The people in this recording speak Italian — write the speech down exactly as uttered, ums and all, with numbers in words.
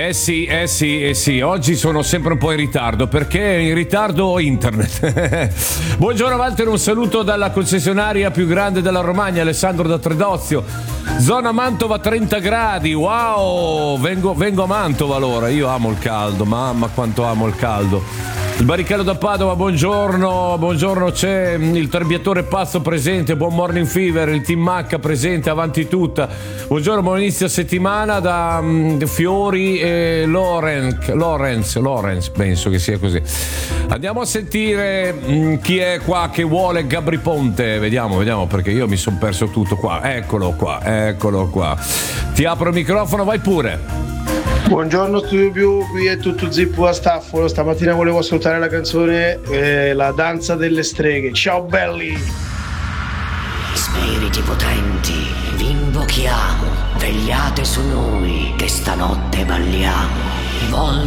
Eh sì, eh sì, eh sì, oggi sono sempre un po' in ritardo perché in ritardo internet. Buongiorno Walter, un saluto dalla concessionaria più grande della Romagna, Alessandro da Tredozio. Zona Mantova trenta gradi, wow, vengo, vengo a Mantova allora, io amo il caldo, mamma quanto amo il caldo. Il Barrichello da Padova, buongiorno, buongiorno, c'è il Tarbiatore Pazzo presente, buon morning fever, il Team H presente, avanti tutta. Buongiorno, buon inizio settimana da um, Fiori e Lorenz, Lorenz, Lorenz, penso che sia così. Andiamo a sentire um, chi è qua che vuole Gabri Ponte, vediamo, vediamo perché io mi sono perso tutto qua, eccolo qua, eccolo qua. Ti apro il microfono, vai pure. Buongiorno Studio Più, qui è tutto Zippo a Staffolo. Stamattina volevo ascoltare la canzone eh, La danza delle streghe. Ciao belli! Spiriti potenti, vi invochiamo, vegliate su noi che stanotte balliamo. Volve